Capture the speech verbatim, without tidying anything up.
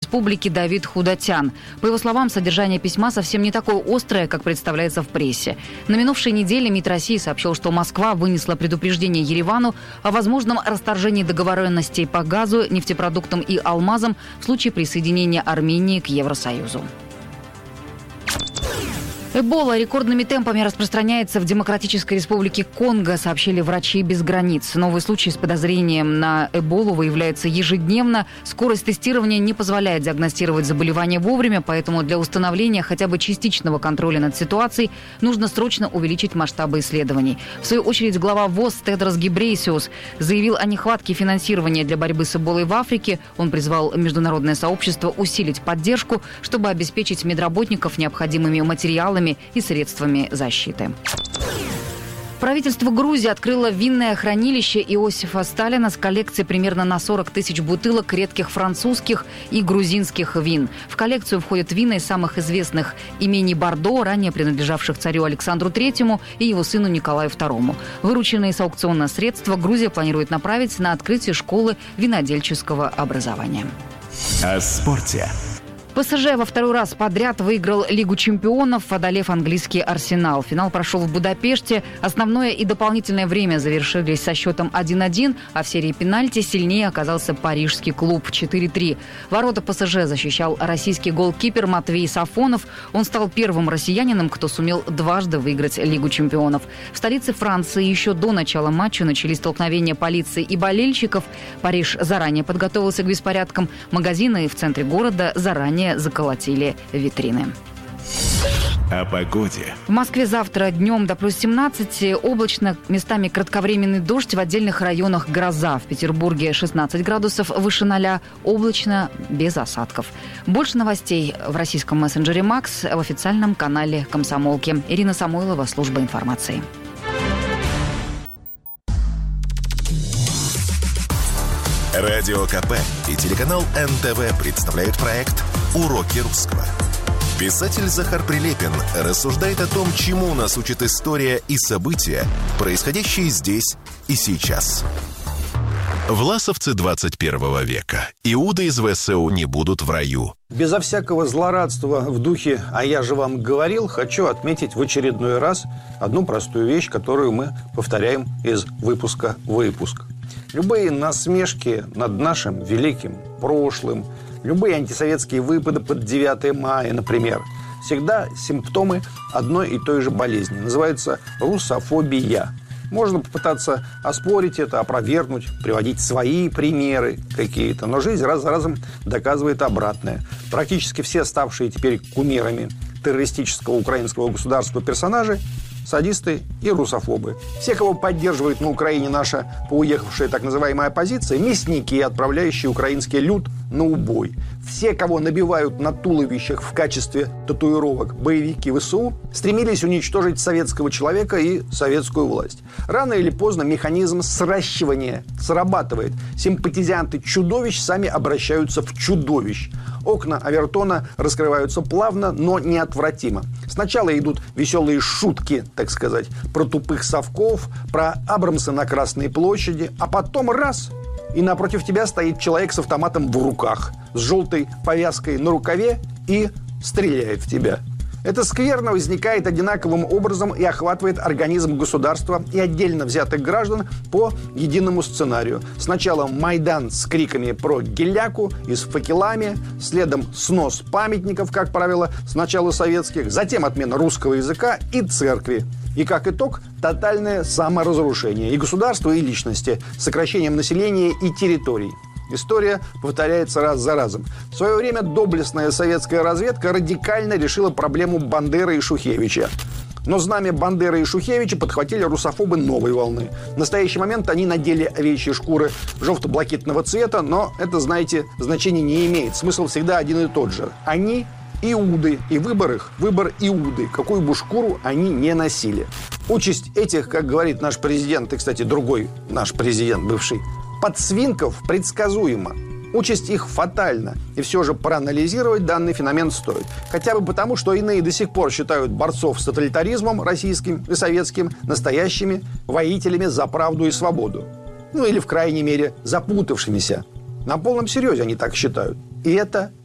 Республики Давид Худатян. По его словам, содержание письма совсем не такое острое, как представляется в прессе. На минувшей неделе МИД России сообщил, что Москва вынесла предупреждение Еревану о возможном расторжении договоренностей по газу, нефтепродуктам и алмазам в случае присоединения Армении к Евросоюзу. Эбола рекордными темпами распространяется в Демократической Республике Конго, сообщили врачи без границ. Новые случаи с подозрением на Эболу выявляются ежедневно. Скорость тестирования не позволяет диагностировать заболевание вовремя, поэтому для установления хотя бы частичного контроля над ситуацией нужно срочно увеличить масштабы исследований. В свою очередь, глава ВОЗ Тедрос Гебрейесус заявил о нехватке финансирования для борьбы с Эболой в Африке. Он призвал международное сообщество усилить поддержку, чтобы обеспечить медработников необходимыми материалами и средствами защиты. Правительство Грузии открыло винное хранилище Иосифа Сталина с коллекцией примерно на сорок тысяч бутылок редких французских и грузинских вин. В коллекцию входят вина из самых известных имений Бордо, ранее принадлежавших царю Александру Третьему и его сыну Николаю Второму. Вырученные с аукциона средства Грузия планирует направить на открытие школы винодельческого образования. О спорте. ПСЖ во второй раз подряд выиграл Лигу чемпионов, одолев английский Арсенал. Финал прошел в Будапеште. Основное и дополнительное время завершились со счетом один-один, а в серии пенальти сильнее оказался парижский клуб четыре-три. Ворота ПСЖ защищал российский голкипер Матвей Сафонов. Он стал первым россиянином, кто сумел дважды выиграть Лигу чемпионов. В столице Франции еще до начала матча начались столкновения полиции и болельщиков. Париж заранее подготовился к беспорядкам. Магазины в центре города заранее заколотили витрины. О погоде. В Москве завтра днем до плюс семнадцать, облачно, местами кратковременный дождь, в отдельных районах гроза. В Петербурге шестнадцать градусов выше ноля, облачно, без осадков. Больше новостей в российском мессенджере «Макс», в официальном канале «Комсомолки». Ирина Самойлова, служба информации. Радио КП и телеканал эн тэ вэ представляют проект «Уроки русского». Писатель Захар Прилепин рассуждает о том, чему нас учит история и события, происходящие здесь и сейчас. Власовцы двадцать первого века. Иуды из вэ эс у не будут в раю. Безо всякого злорадства в духе «а я же вам говорил», хочу отметить в очередной раз одну простую вещь, которую мы повторяем из выпуска в выпуск. Любые насмешки над нашим великим прошлым, любые антисоветские выпады под девятое мая, например, всегда симптомы одной и той же болезни. Называется русофобия. Можно попытаться оспорить это, опровергнуть, приводить свои примеры какие-то. Но жизнь раз за разом доказывает обратное. Практически все ставшие теперь кумирами террористического украинского государства персонажи – садисты и русофобы. Все, кого поддерживает на Украине наша поуехавшая так называемая оппозиция, мясники, отправляющие украинский люд на убой. Все, кого набивают на туловищах в качестве татуировок боевики вэ эс у, стремились уничтожить советского человека и советскую власть. Рано или поздно механизм сращивания срабатывает. Симпатизанты чудовищ сами обращаются в чудовищ. Окна Авертона раскрываются плавно, но неотвратимо. Сначала идут веселые шутки, так сказать, про тупых совков, про Абрамса на Красной площади, а потом раз – и напротив тебя стоит человек с автоматом в руках, с желтой повязкой на рукаве и стреляет в тебя. Это скверно возникает одинаковым образом и охватывает организм государства и отдельно взятых граждан по единому сценарию. Сначала Майдан с криками про геляку и с факелами, следом снос памятников, как правило, сначала советских, затем отмена русского языка и церкви. И как итог – тотальное саморазрушение и государства, и личности, сокращением населения и территорий. История повторяется раз за разом. В свое время доблестная советская разведка радикально решила проблему Бандеры и Шухевича. Но знамя Бандеры и Шухевича подхватили русофобы новой волны. В настоящий момент они надели овечьи шкуры желто-блакитного цвета, но это, знаете, значения не имеет. Смысл всегда один и тот же. Они иуды, и выбор их – выбор иуды, какую бы шкуру они не носили. Участь этих, как говорит наш президент, и, кстати, другой наш президент бывший, подсвинков предсказуема. Участь их фатальна. И все же проанализировать данный феномен стоит. Хотя бы потому, что иные до сих пор считают борцов с тоталитаризмом российским и советским настоящими воителями за правду и свободу. Ну или, в крайней мере, запутавшимися. На полном серьезе они так считают. И это